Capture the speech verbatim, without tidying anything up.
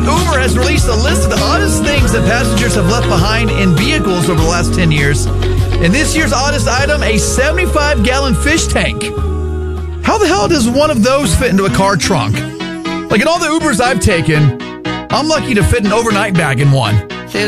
Uber has released a list of the oddest things that passengers have left behind in vehicles over the last ten years. And this year's oddest item, a seventy-five gallon fish tank. How the hell does one of those fit into a car trunk? Like in all the Ubers I've taken, I'm lucky to fit an overnight bag in one.